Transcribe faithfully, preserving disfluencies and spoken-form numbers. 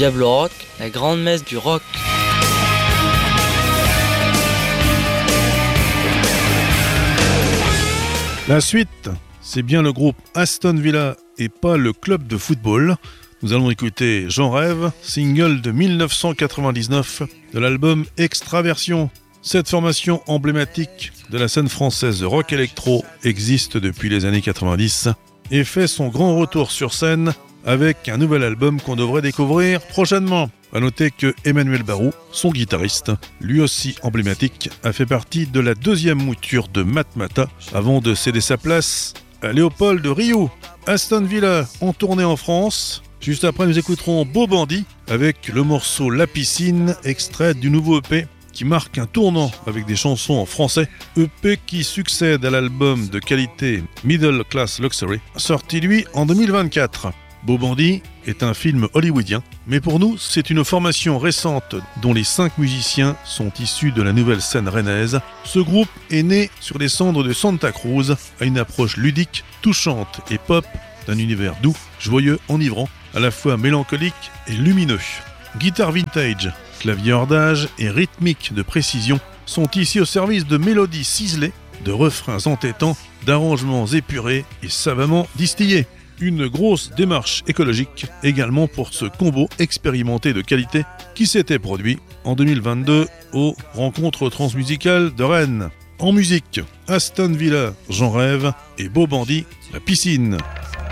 Diablo Rock, la grande messe du rock. La suite, c'est bien le groupe Aston Villa et pas le club de football. Nous allons écouter J'en rêve, single de dix-neuf cent quatre-vingt-dix-neuf de l'album Extraversion. Cette formation emblématique de la scène française de rock électro existe depuis les années quatre-vingt-dix et fait son grand retour sur scène avec un nouvel album qu'on devrait découvrir prochainement. À noter que Emmanuel Barou, son guitariste, lui aussi emblématique, a fait partie de la deuxième mouture de Matmata avant de céder sa place à Léopold de Rioux. Aston Villa en tournée en France. Juste après, nous écouterons Beau Bandit avec le morceau La Piscine, extrait du nouveau E P qui marque un tournant avec des chansons en français. E P qui succède à l'album de qualité Middle Class Luxury, sorti lui en deux mille vingt-quatre. Beau Bandit est un film hollywoodien, mais pour nous, c'est une formation récente dont les cinq musiciens sont issus de la nouvelle scène rennaise. Ce groupe est né sur les cendres de Santa Cruz, à une approche ludique, touchante et pop d'un univers doux, joyeux, enivrant, à la fois mélancolique et lumineux. Guitare vintage, clavier hors d'âge et rythmique de précision sont ici au service de mélodies ciselées, de refrains entêtants, d'arrangements épurés et savamment distillés. Une grosse démarche écologique également pour ce combo expérimenté de qualité qui s'était produit en deux mille vingt-deux aux Rencontres Transmusicales de Rennes. En musique, Aston Villa, J'en rêve et Beau Bandit, La Piscine.